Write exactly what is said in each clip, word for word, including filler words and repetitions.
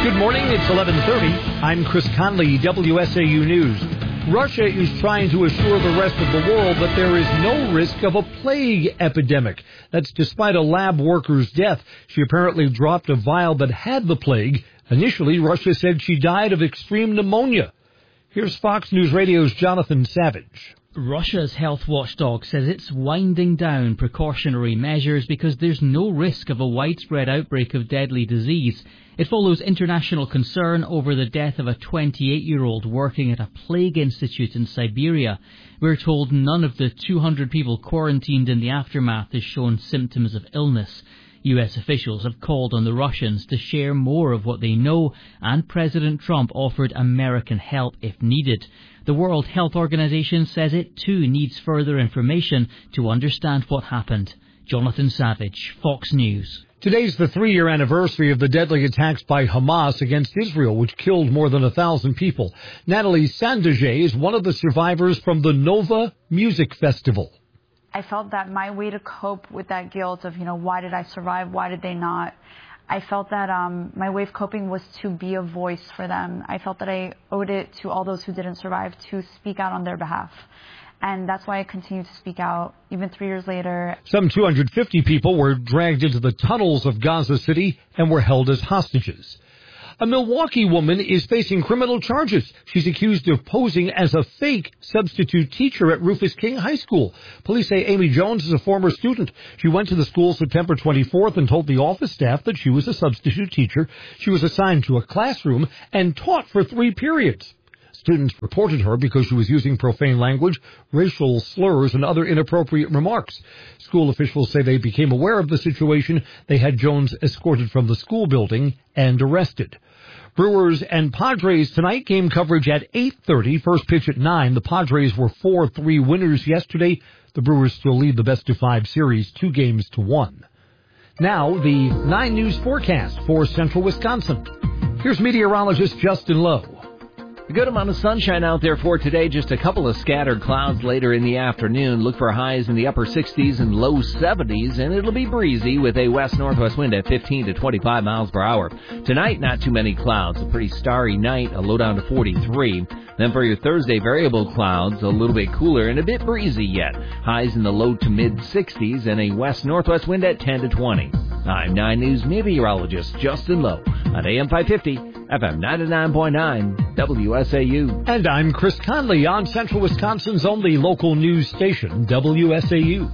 Good morning, it's eleven thirty. I'm Chris Conley, W S A U News. Russia is trying to assure the rest of the world that there is no risk of a plague epidemic. That's despite a lab worker's death. She apparently dropped a vial that had the plague. Initially, Russia said she died of extreme pneumonia. Here's Fox News Radio's Jonathan Savage. Russia's health watchdog says it's winding down precautionary measures because there's no risk of a widespread outbreak of deadly disease. It follows international concern over the death of a twenty-eight-year-old working at a plague institute in Siberia. We're told none of the two hundred people quarantined in the aftermath has shown symptoms of illness. U S officials have called on the Russians to share more of what they know, and President Trump offered American help if needed. The World Health Organization says it too needs further information to understand what happened. Jonathan Savage, Fox News. Today's the three-year anniversary of the deadly attacks by Hamas against Israel, which killed more than a thousand people. Natalie Sandage is one of the survivors from the Nova Music Festival. I felt that my way to cope with that guilt of, you know, why did I survive? Why did they not? I felt that um, my way of coping was to be a voice for them. I felt that I owed it to all those who didn't survive to speak out on their behalf. And that's why I continue to speak out, even three years later. Some two hundred fifty people were dragged into the tunnels of Gaza City and were held as hostages. A Milwaukee woman is facing criminal charges. She's accused of posing as a fake substitute teacher at Rufus King High School. Police say Amy Jones is a former student. She went to the school September twenty-fourth and told the office staff that she was a substitute teacher. She was assigned to a classroom and taught for three periods. Students reported her because she was using profane language, racial slurs, and other inappropriate remarks. School officials say they became aware of the situation. They had Jones escorted from the school building and arrested. Brewers and Padres tonight, game coverage at eight thirty, first pitch at nine. The Padres were four three winners yesterday. The Brewers still lead the best-of-five series two games to one. Now, the nine News forecast for central Wisconsin. Here's meteorologist Justin Lowe. A good amount of sunshine out there for today, just a couple of scattered clouds later in the afternoon. Look for highs in the upper sixties and low seventies, and it'll be breezy with a west-northwest wind at fifteen to twenty-five miles per hour. Tonight, not too many clouds, a pretty starry night, a low down to forty-three. Then for your Thursday, variable clouds, a little bit cooler and a bit breezy yet. Highs in the low to mid-sixties and a west-northwest wind at ten to twenty. I'm nine News meteorologist Justin Lowe on A M five fifty, F M ninety-nine point nine, W S A U. And I'm Chris Conley on Central Wisconsin's only local news station, W S A U.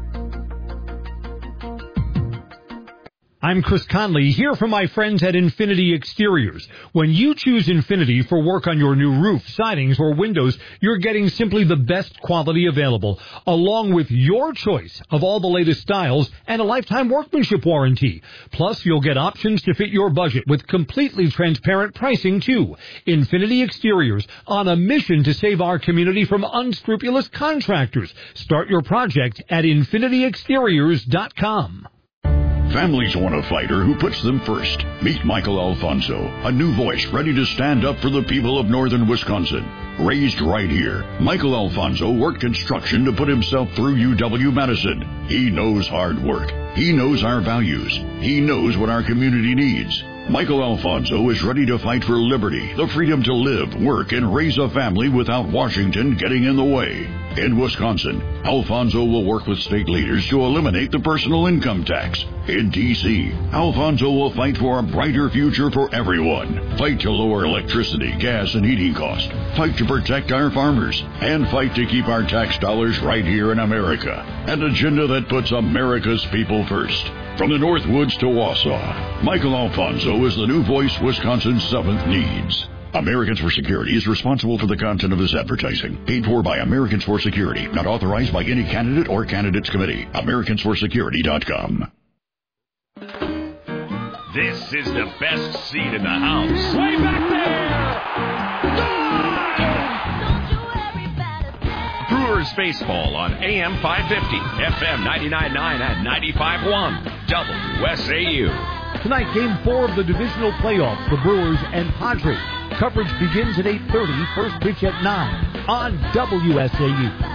I'm Chris Conley, here from my friends at Infinity Exteriors. When you choose Infinity for work on your new roof, sidings, or windows, you're getting simply the best quality available, along with your choice of all the latest styles and a lifetime workmanship warranty. Plus, you'll get options to fit your budget with completely transparent pricing, too. Infinity Exteriors, on a mission to save our community from unscrupulous contractors. Start your project at infinity exteriors dot com. Families want a fighter who puts them first. Meet Michael Alfonso, a new voice ready to stand up for the people of northern Wisconsin. Raised right here, Michael Alfonso worked construction to put himself through U W-Madison. He knows hard work. He knows our values. He knows what our community needs. Michael Alfonso is ready to fight for liberty, the freedom to live, work, and raise a family without Washington getting in the way. In Wisconsin, Alfonso will work with state leaders to eliminate the personal income tax. In D C, Alfonso will fight for a brighter future for everyone. Fight to lower electricity, gas, and heating costs. Fight to protect our farmers. And fight to keep our tax dollars right here in America. An agenda that puts America's people first. From the Northwoods to Wausau, Michael Alfonso is the new voice Wisconsin's seventh needs. Americans for Security is responsible for the content of this advertising. Paid for by Americans for Security. Not authorized by any candidate or candidates committee. Americans for Security dot com. This is the best seat in the house. Way back there! Brewers Baseball on A M five fifty, F M ninety-nine point nine and ninety-five point one, W S A U. Tonight, Game four of the divisional playoffs, the Brewers and Padres. Coverage begins at eight thirty, first pitch at nine on W S A U.